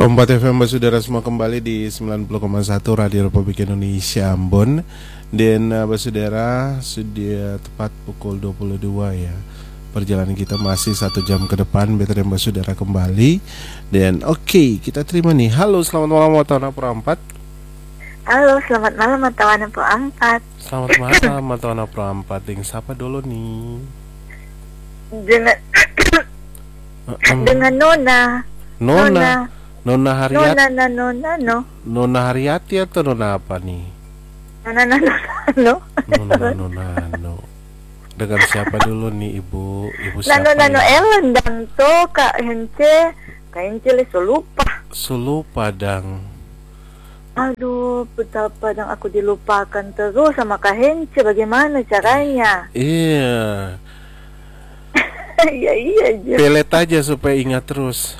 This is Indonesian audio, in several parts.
Kompas FM Basudara semua kembali di 90,1 Radio Republik Indonesia Ambon. Dan Basudara sudah tepat pukul 22 ya. Perjalanan kita masih 1 jam ke depan. Better dan Basudara kembali. Dan oke, kita terima nih. Halo, selamat malam Matawana Pro 4. Halo, selamat malam Matawana Pro 4. Selamat malam Matawana Pro 4. Dengan siapa dulu nih? Dengan Nona Haryati. Nona Haryati atau Nona apa nih? Nona. Dengan siapa dulu nih Ibu? Ibu siapa? Nano Ellen dan to Kak Hence lupa dang. Aduh, betapa dang aku dilupakan terus sama Kak Hence. Bagaimana caranya? Iya. Iya aja. Pelet aja supaya ingat terus.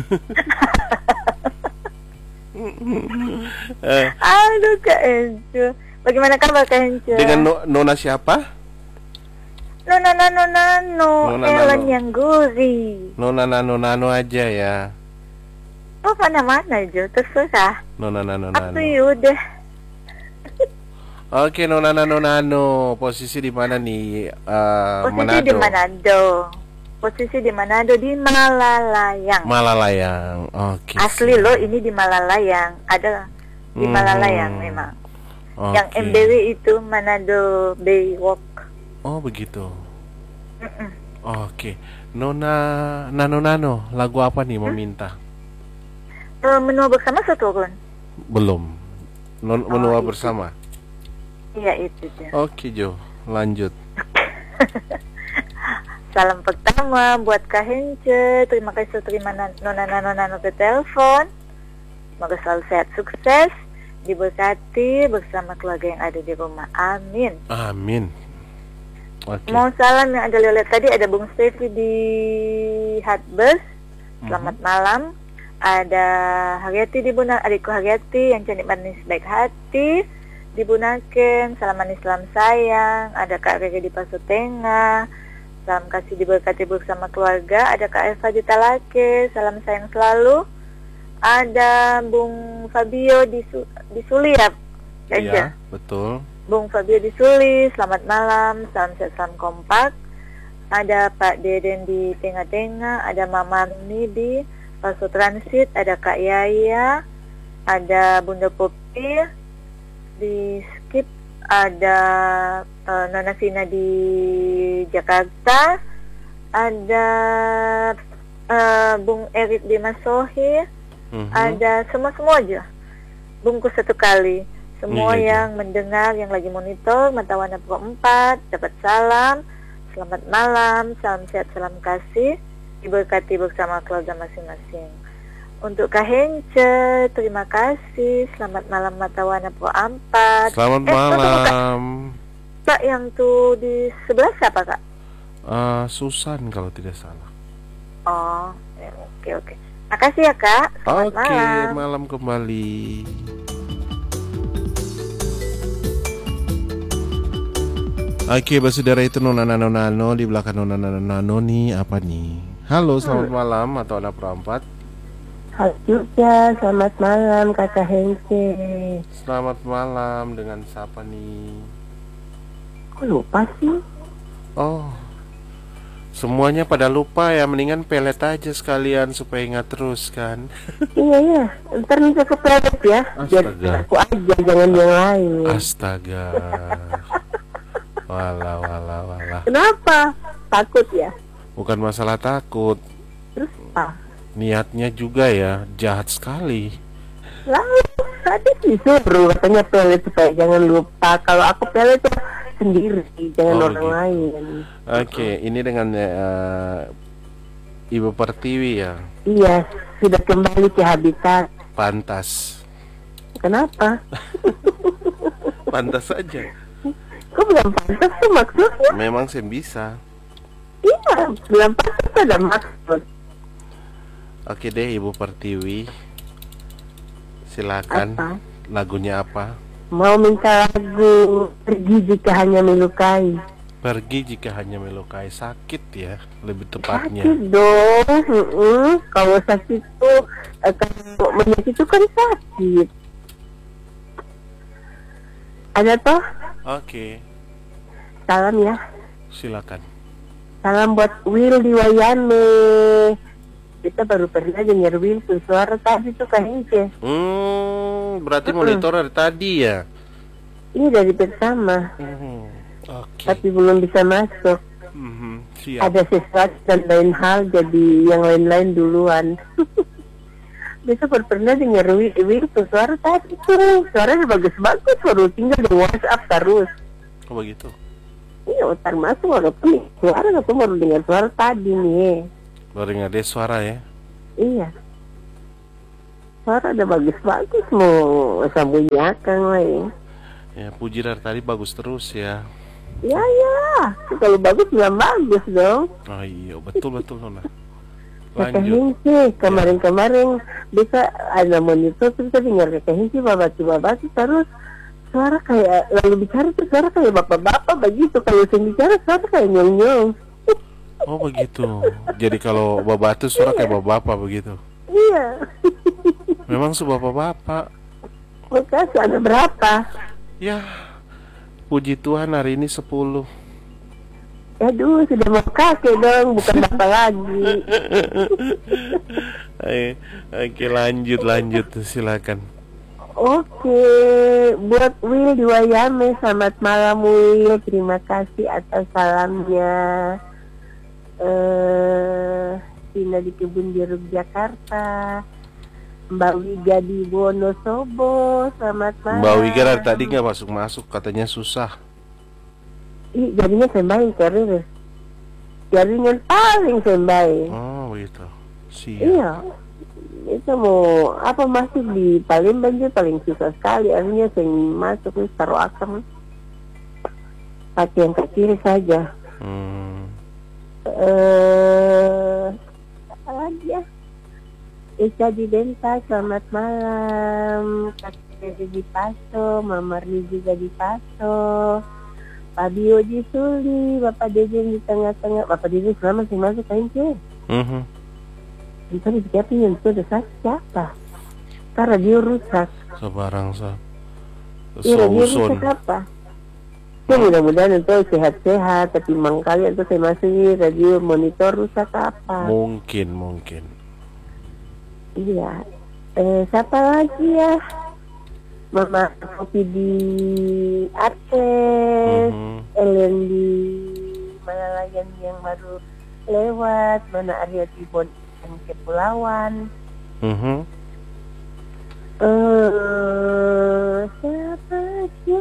Aduh Kak Hence. Bagaimana kabar Kak Hence? Dengan Nona siapa? Nona Ellen yang gurih. Nano aja ya. Oh, mana-mana aja, terserah. Nano. Up to you deh. Oke, Nano. Posisi di mana nih? Posisi di Manado, di Malalayang. Oke. Asli loh, ini di Malalayang. Ada di Malalayang memang. Okay. Yang MBW itu Manado Bay Walk. Oh, begitu. Oke. Nano, lagu apa nih mau minta? Menua bersama seturun. Belum. Menua bersama. Iya itu dia. Oke Jo, lanjut. Salam pertama buat Kak Hence. Terima kasih terima Nona ke telepon. Semoga selalu sehat sukses, diberkati bersama keluarga yang ada di rumah. Amin. Okay. Mau salam yang ada lihat tadi, ada Bung Stevi di Hatbus. Selamat malam. Ada Haryati di Bunak, adikku Haryati yang cantik manis baik hati di Bunaken. Salam manis salam sayang. Ada Kak Rege di Pasutengah. Salam kasih diberkati bersama keluarga. Ada Kak Eva di Talake. Salam sayang selalu. Ada Bung Fabio di Suliap. Iya, betul. Bung Fabio di Suli, selamat malam, salam sehat, salam kompak. Ada Pak Deden di Tengah-Tengah, ada Mama Mimi di Paso Transit, ada Kak Yaya, ada Bunda Popi di Skip, ada Nona Sina di Jakarta, ada Bung Erik di Masohi, ada semua aja. Bungkus satu kali. Semua yang mendengar, yang lagi monitor Matawana Pro 4, dapat salam. Selamat malam, salam sehat, salam kasih, diberkati bersama keluarga masing-masing. Untuk Kak Hence, terima kasih. Selamat malam Matawana Pro 4. Selamat malam. Kak yang tuh di sebelah siapa Kak? Susan kalau tidak salah. Oh, oke. Makasih ya Kak. Selamat malam. Malam kembali. Oke, Basudara itu Nona di belakang Nona nih apa nih? Halo, selamat malam atau ada perempat? Halo juga, selamat malam Kakak Hence. Selamat malam, dengan siapa nih? Kok lupa sih? Oh, semuanya pada lupa ya, mendingan pelet aja sekalian supaya ingat terus kan. Iya, ntar bisa ke pelet ya. Biar aku aja, jangan yang lain. Astaga. Walah. Kenapa? Takut ya? Bukan masalah takut. Terus apa? Niatnya juga ya, jahat sekali. Lalu tadi disuruh katanya pelet supaya jangan lupa. Kalau aku pelet tuh sendiri, jangan orang lain. Oke, ini dengan Ibu Pertiwi ya? Iya, sudah kembali ke habitat. Pantas. Kenapa? Pantas saja. Kok belum pantas tuh maksudnya? Memang saya bisa. Iya, belum pantas ada maksud. Oke deh Ibu Pertiwi, silakan. Apa? Lagunya apa? Mau minta lagu Pergi Jika Hanya Melukai. Pergi jika hanya melukai. Sakit ya, lebih tepatnya. Sakit dong. Kalau sakit tuh Kalau menyakit itu kan sakit. Ada toh? Oke. Salam ya. Silakan. Salam buat Will di Wayame. Kita baru pernah dengar Will tuh suara tadi tuh kayaknya. Berarti monitor dari tadi ya? Ini dari pertama. Oke. Tapi belum bisa masuk. Siap. Ada sesuatu dan lain hal, jadi yang lain-lain duluan. Bisa baru pernah dengar Will tuh suara tadi tuh. Suaranya bagus-bagus, baru tinggal di WhatsApp terus. Oh begitu? Iya, otak masuk walaupun suara aku baru dengar suara tadi nih. Baru dengar dia suara ya? Iya. Suara udah bagus-bagus, mau sambunyakan lagi. Ya, puji dari tadi bagus terus ya. Ya. Kalau bagus bilang bagus dong. Oh iya, betul Nona. Kakak Lanjut. Hinci, kemarin-kemarin bisa ada monitor terus kita dengar Kakak Hinci babati terus suara kayak lalu bicara tuh suara kayak bapak-bapak begitu, kalau saya bicara suara kayak nyong-nyong. Oh begitu. Jadi kalau bapak itu suara kayak bapak-bapak begitu. Iya. Memang bapak-bapak. Makasih, ada berapa? Ya, puji Tuhan hari ini 10. Aduh, sudah mau kakek dong, bukan bapak lagi. Oke, lanjut silakan. Oke, buat Will di Wayame, selamat malam Will, terima kasih atas salamnya. Tina di Kebun Jeruk Jakarta, Mbak Wiga di Wonosobo, selamat malam. Mbak Wiga dari tadi nggak masuk, katanya susah. Ih, jadinya sembahin karir, jaringan paling sembahin. Oh begitu. Siap. Iya. Itu mau apa masuk di Palembang aja paling susah sekali, artinya saya masuk nih taruh akam pakai yang ke kiri saja. Aja Ika di Denta, selamat malam. Kakek di Paso, Mama Ri juga di Paso, Pak Bio di Suli, Bapak Dejen di tengah-tengah. Bapak Dejen selama sih masuk aja. Bisa disiapin yang itu udah siapa? Karena radio rusak. Sebarang Iya, radio rusak apa? Ya mudah-mudahan itu sehat-sehat, tapi mangkali itu saya masih radio monitor rusak apa? Mungkin. Iya. Siapa lagi ya? Mama Kopi di Aceh, Ellen di mana lagi yang baru lewat, mana Arya Tibon Kepulauan. Siapa ya?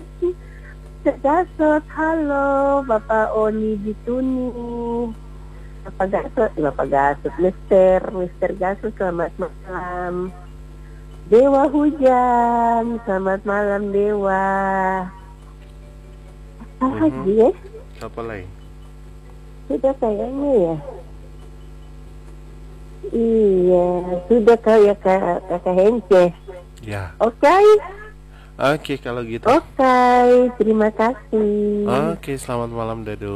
Gasot, halo Bapak Oni di Tuni. Bapak Gasot, Mister Gasot, selamat malam. Dewa Hujan, selamat malam Dewa. Apa lagi ya? Apa lagi? Sudah kayaknya ya. Iya, sudah kayak kakak Hence. Ya. Oke, kalau gitu. Oke, terima kasih. Oke, selamat malam Dado.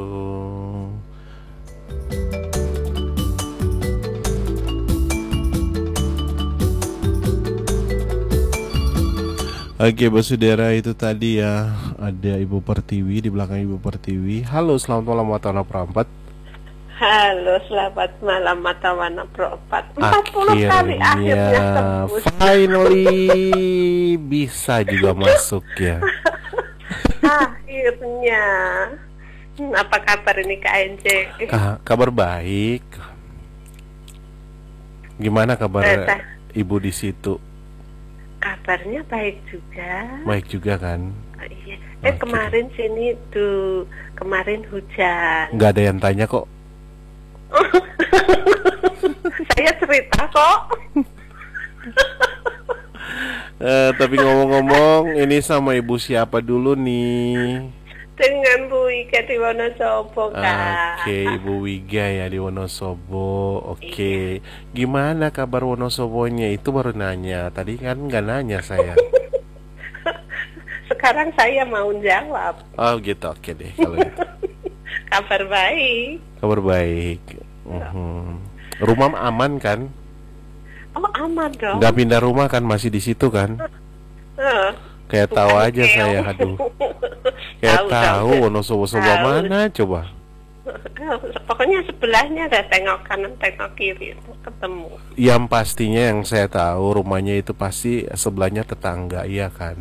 Oke, Basudara, itu tadi ya. Ada Ibu Pertiwi di belakang Ibu Pertiwi. Halo, selamat malam Matawana Perampat. Halo, selamat malam Matawana Perampat. 40 kali akhirnya tembus. Finally bisa juga masuk ya. Akhirnya. Apa kabar ini Kak Ence? Kabar baik. Gimana kabar Ibu di situ? Kabarnya baik juga. Baik juga kan? Iya. Kemarin sini tuh kemarin hujan. Nggak ada yang tanya kok. Saya cerita kok. Tapi ngomong-ngomong, ini sama Ibu siapa dulu nih? Dengan Bu Wiga di Wonosobo, Kak. Oke, Ibu Wiga ya di Wonosobo. Oke. Gimana kabar Wonosobonya? Itu baru nanya. Tadi kan nggak nanya saya. Sekarang saya mau jawab. Oh gitu, oke deh kalau gitu. Kabar baik. Kabar baik. Rumah aman kan? Oh, aman dong. Nggak pindah rumah kan, masih di situ kan? Kayak Bukan tahu aja keong. saya, aduh. Kayak tahu Wonosobo sebelah Tahu. mana coba? Pokoknya sebelahnya ada tengok kanan, tengok kiri, ketemu. Yang pastinya yang saya tahu rumahnya itu pasti sebelahnya tetangga, iya kan?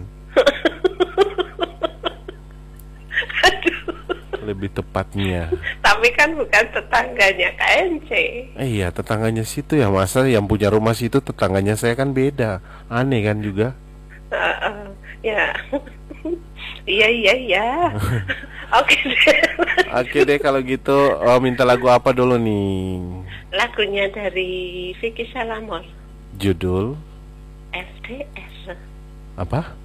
Aduh. Lebih tepatnya. Tapi kan bukan tetangganya KNC. Iya, tetangganya situ ya, masa yang punya rumah situ tetangganya saya kan beda. Aneh kan juga. Ya. Iya. Oke deh. Oke deh kalau gitu, minta lagu apa dulu nih? Lagunya dari Vicky Salamor, Judul FDS. apa?